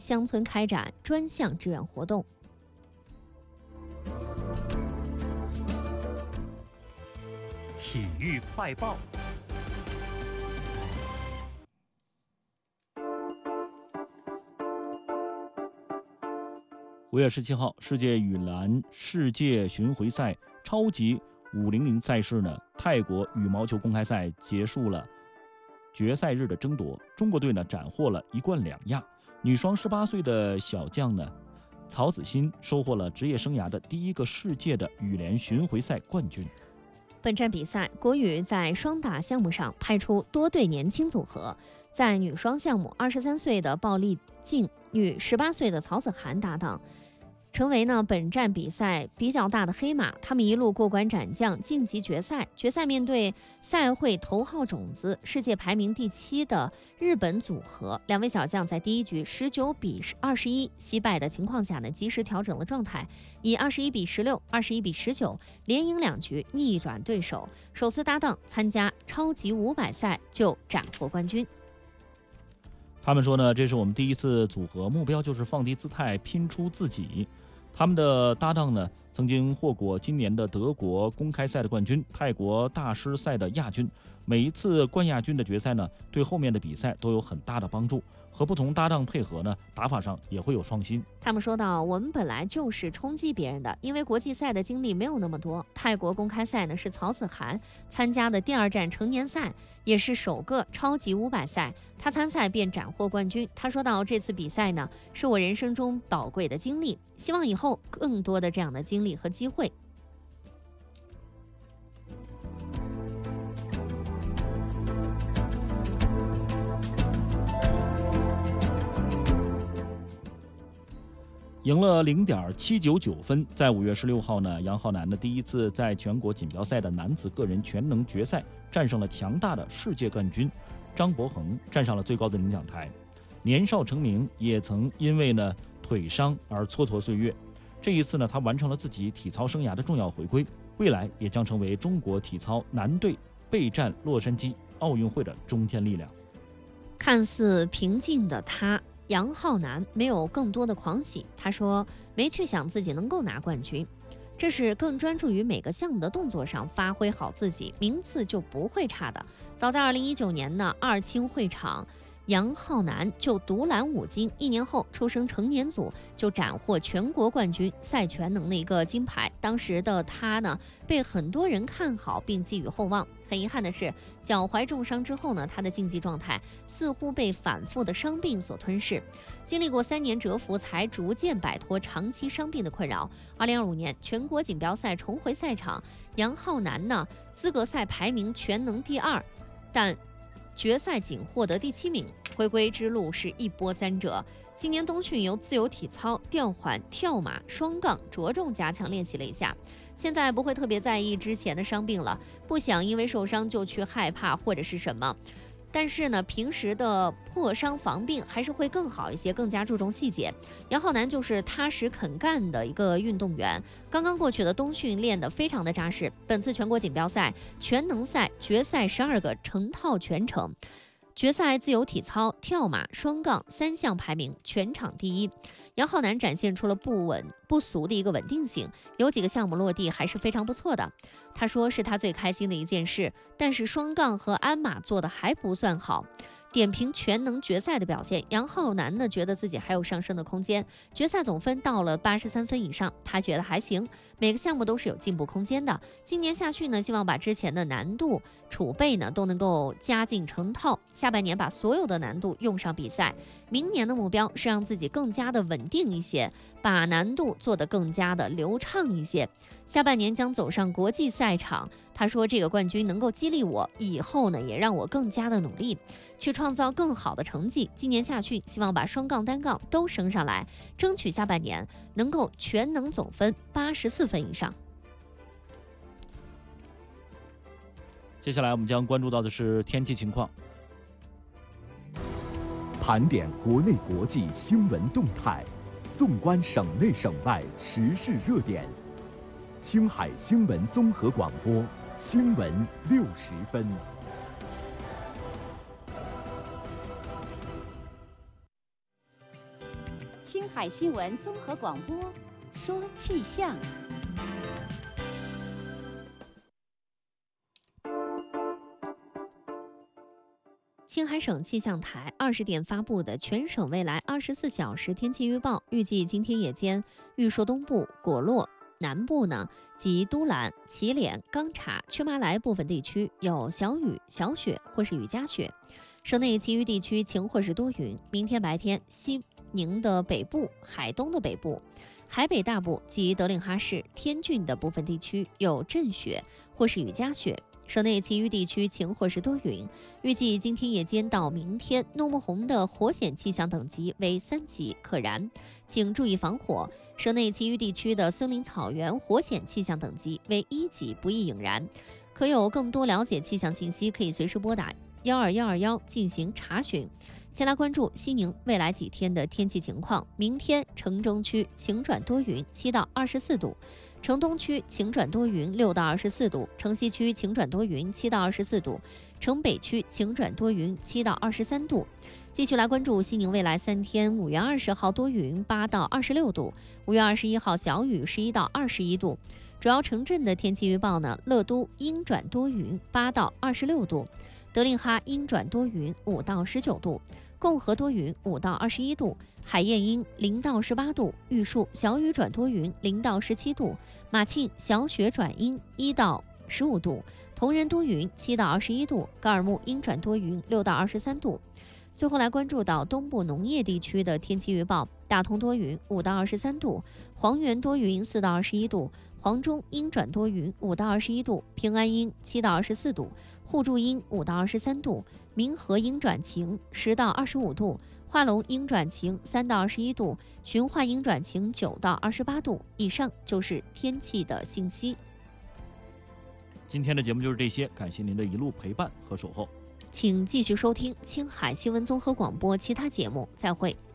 乡村开展专项志愿活动。 体育快报。5月17号，世界羽篮世界巡回赛超级500赛事呢，泰国羽毛球公开赛结束了决赛日的争夺，中国队呢斩获了1冠2亚。女双18岁的小将呢，曹子欣收获了职业生涯的第1个世界的羽联巡回赛冠军。 本站比赛，国羽在双打项目上派出多对年轻组合，在女双项目，23岁的鲍丽静与18岁的曹子涵搭档，成为本站比赛比较大的黑马。他们一路过关斩将，晋级决赛。决赛面对赛会头号种子、世界排名第7的日本组合，两位小将在第一局19比21惜败的情况下及时调整了状态，以21比16、21比19连赢2局，逆转对手。首次搭档参加超级500赛就斩获冠军。 他们说呢，这是我们第一次组合，目标就是放低姿态，拼出自己。他们的搭档呢，曾经获过今年的德国公开赛的冠军，泰国大师赛的亚军。每一次冠亚军的决赛呢，对后面的比赛都有很大的帮助。和不同搭档配合呢，打法上也会有创新。 他们说到，我们本来就是冲击别人的，因为国际赛的经历没有那么多。泰国公开赛呢是曹子涵参加的第2站成年赛，也是首个超级500赛，他参赛便斩获冠军。他说到，这次比赛呢是我人生中宝贵的经历，希望以后更多的这样的经历和机会。 赢了0.799分，在5月16号呢，杨浩南的第一次在全国锦标赛的男子个人全能决赛战胜了强大的世界冠军张博恒，站上了最高的领奖台。年少成名，也曾因为腿伤而蹉跎岁月。这一次呢，他完成了自己体操生涯的重要回归，未来也将成为中国体操男队备战洛杉矶奥运会的中坚力量。 看似平静的他，杨浩南没有更多的狂喜。他说，没去想自己能够拿冠军，这是更专注于每个项目的动作上发挥好自己，名次就不会差的。早在2019年呢，2青会场杨浩南就独揽5金，1年后出生成年组就斩获全国冠军赛全能的一个金牌。当时的他呢，被很多人看好并寄予厚望。很遗憾的是，脚踝重伤之后呢，他的竞技状态似乎被反复的伤病所吞噬，经历过3年蛰伏，才逐渐摆脱长期伤病的困扰。2025年全国锦标赛重回赛场，杨浩南呢，资格赛排名全能第2，但决赛仅获得第7名，回归之路是一波三折。今年冬训由自由体操、吊环、跳马、双杠着重加强练习了一下，现在不会特别在意之前的伤病了，不想因为受伤就去害怕或者是什么。但是呢，平时的破伤防病还是会更好一些，更加注重细节。杨浩南就是踏实肯干的一个运动员，刚刚过去的冬训练得非常的扎实。本次全国锦标赛全能赛决赛12个成套全程，决赛自由体操、跳马、双杠3项排名全场第1。杨浩南展现出了不稳不俗的一个稳定性，有几个项目落地还是非常不错的。他说是他最开心的一件事，但是双杠和鞍马做的还不算好。点评全能决赛的表现，杨浩南呢觉得自己还有上升的空间，决赛总分到了83分以上，他觉得还行，每个项目都是有进步空间的。今年下去呢，希望把之前的难度储备呢都能够加进成套，下半年把所有的难度用上比赛。明年的目标是让自己更加的稳定一些，把难度做得更加的流畅一些。下半年将走上国际赛场，他说这个冠军能够激励我，以后呢也让我更加的努力，去创造更好的成绩。今年下去，希望把双杠单杠都升上来，争取下半年能够全能总分84分以上。 接下来我们将关注到的是天气情况， 盘点国内国际新闻动态，纵观省内省外时事热点。青海新闻综合广播，新闻60分。 青海新闻综合广播，说气象。 青海省气象台20点发布的全省未来24小时天气预报，预计今天夜间，玉硕东部、果洛南部及都兰、祁连、钢察、曲麻来部分地区有小雨、小雪或是雨夹雪，省内其余地区晴或是多云。明天白天，西宁的北部、海东的北部、海北大部及德令哈市、天峻的部分地区有阵雪或是雨夹雪。省内其余地区晴或是多云。预计今天夜间到明天，诺木红的火险气象等级为3级，可燃，请注意防火。省内其余地区的森林草原火险气象等级为1级，不易引燃。可有更多了解气象信息，可以随时拨打12121进行查询。先来关注西宁未来几天的天气情况。明天城中区晴转多云，7到24度；城东区晴转多云，6到24度；城西区晴转多云，7到24度；城北区晴转多云，7到23度。继续来关注西宁未来3天：5月20号多云，8到26度；5月21号小雨，11到21度。主要城镇的天气预报乐都阴转多云，8到26度；德令哈阴转多云，5到19度；共和多云，5到21度；海晏阴0到18度；玉树小雨转多云，0到17度；马庆小雪转阴，1到15度；铜仁多云，7到21度；高尔木阴转多云，6到23度。最后来关注到东部农业地区的天气预报：大同多云，5到23度；黄原多云，4到21度；黄中阴转多云，5到21度；平安阴7到24度；互助阴5到23度；民和阴转晴10到25度；化龙阴转晴3到21度；循化阴转晴9到28度。以上就是天气的信息。 今天的节目就是这些，感谢您的一路陪伴和守候。 请继续收听青海新闻综合广播其他节目，再会。